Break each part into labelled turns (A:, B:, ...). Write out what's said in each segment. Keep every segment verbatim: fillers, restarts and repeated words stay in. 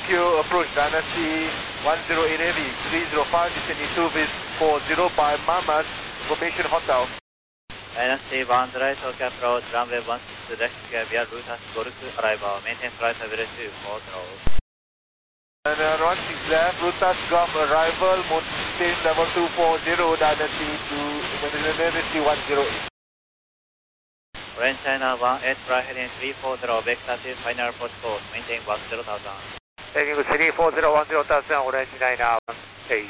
A: Tokyo approach Dynasty one zero eight heavy, three zero five, descending two with four zero by Mamas, formation hotel.
B: Dynasty one zero eight, Tokyo approach, runway one six left, via Lutas Golf arrival, maintain flight level two four zero.
A: And uh, one six left, Lutas Golf arrival, maintain level two four zero, Dynasty to Dynasty one zero eight.
B: Orange China one eight, flight heading three four zero, vector to final postcode, maintain one zero thousand.
A: Heading three four zero, one zero thousand, Orange China one eight.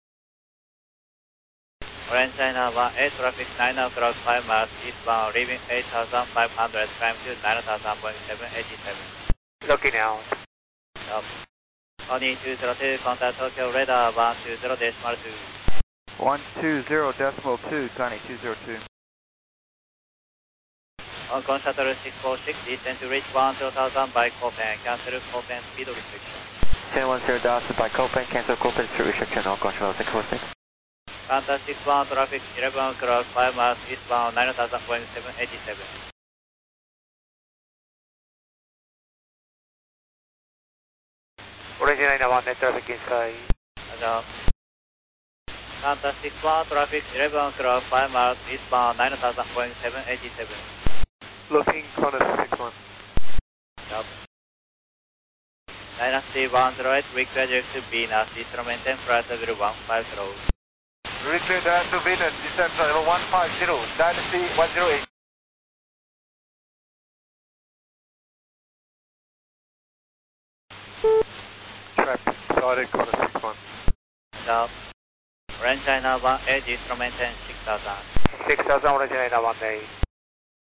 B: Orange China one eight, traffic nine o'clock, five miles eastbound, leaving eight thousand five hundred, climb to nine thousand point seven eight seven.
A: Looking out.
B: Stop. Tony two zero two, contact Tokyo radar one two zero decimal two.
C: one two zero decimal two, Connie two zero two.
B: On shuttle six four six, descend to reach one zero thousand by Copen, cancel Copen speed restriction.
C: ten one zero Dallas by Copen, cancel Copen speed restriction, on shuttle six four six.
B: Contact six one, traffic eleven o'clock, five miles eastbound, nine thousand point seven eight seven.
A: Orange China one, net traffic inside.
B: Hello. Contact six one, traffic eleven o'clock, five miles eastbound, nine thousand point seven eight seven.
A: Looking corner six one.
B: Stop. Dynasty one zero eight, request to Venus, descend maintain flight level one five zero.
A: Request to Venus, descend level one five zero, Dynasty one zero eight. Traffic, started corner six one.
B: Stop. Orange China one eight, descend maintain six thousand.
A: six thousand, Orange China one eight.